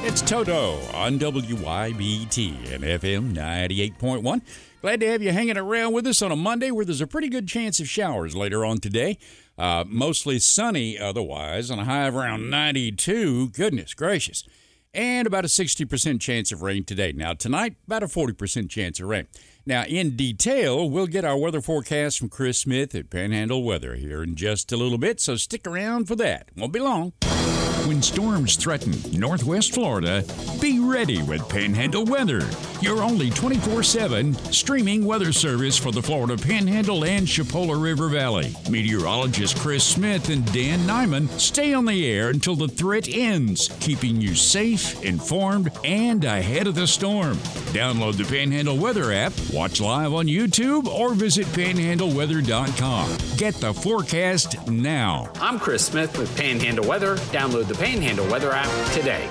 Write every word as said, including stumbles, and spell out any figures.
It's Toto on W I B T and F M ninety-eight point one. Glad to have you hanging around with us on a Monday where there's a pretty good chance of showers later on today. Uh, mostly sunny otherwise, on a high of around ninety-two. Goodness gracious. And about a sixty percent chance of rain today. Now, tonight, about a forty percent chance of rain. Now, in detail, we'll get our weather forecast from Chris Smith at Panhandle Weather here in just a little bit, so stick around for that. Won't be long. When storms threaten Northwest Florida, be ready with Panhandle Weather, your only twenty-four seven streaming weather service for the Florida Panhandle and Chipola River Valley. Meteorologist Chris Smith and Dan Nyman stay on the air until the threat ends, keeping you safe, informed, and ahead of the storm. Download the Panhandle Weather app, watch live on YouTube, or visit panhandle weather dot com. Get the forecast now. I'm Chris Smith with Panhandle Weather. Download the Panhandle Weather app today.